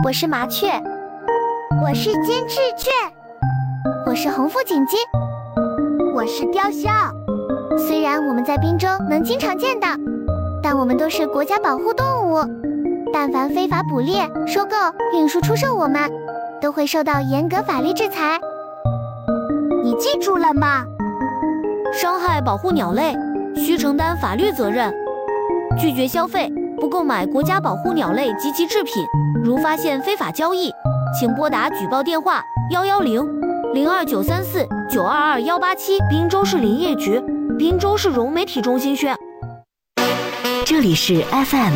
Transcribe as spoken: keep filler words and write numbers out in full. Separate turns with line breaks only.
我是麻雀，
我是金翅雀，
我是红腹锦鸡，
我是雕鸮。
虽然我们在滨州能经常见到，但我们都是国家保护动物，但凡非法捕猎、收购、运输、出售我们，都会受到严格法律制裁。
你记住了吗？
伤害保护鸟类，需承担法律责任。拒绝消费，不购买国家保护鸟类及其制品。如发现非法交易，请拨打举报电话幺幺零零二九三四九二二幺八七。滨州市林业局，滨州市融媒体中心宣。
这里是 F M